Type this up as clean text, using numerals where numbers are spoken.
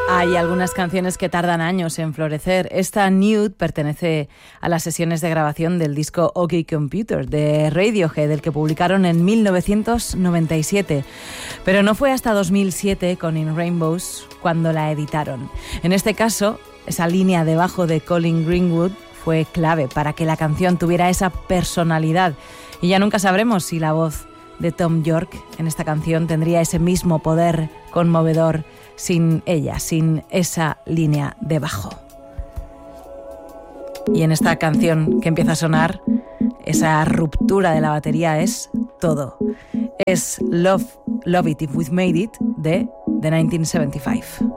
Hay algunas canciones que tardan años en florecer. Esta Nude pertenece a las sesiones de grabación del disco OK Computer de Radiohead, el que publicaron en 1997. Pero no fue hasta 2007 con In Rainbows cuando la editaron. En este caso, esa línea debajo de Colin Greenwood fue clave para que la canción tuviera esa personalidad. Y ya nunca sabremos si la voz de Thom Yorke en esta canción tendría ese mismo poder conmovedor sin ella, sin esa línea debajo. Y en esta canción que empieza a sonar, esa ruptura de la batería es todo. Es Love It If We've Made It de The 1975.